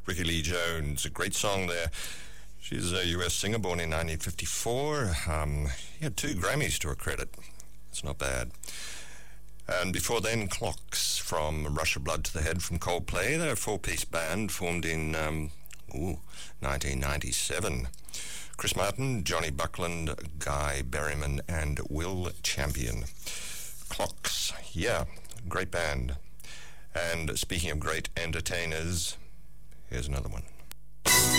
Ricky Lee Jones, a great song there. She's a US singer born in 1954. He had 2 Grammys to her credit. It's not bad. And before then, Clocks from Rush of Blood to the Head from Coldplay. They're a 4-piece band formed in 1997. Chris Martin, Johnny Buckland, Guy Berryman, and Will Champion. Clocks, yeah, great band. And speaking of great entertainers, here's another one.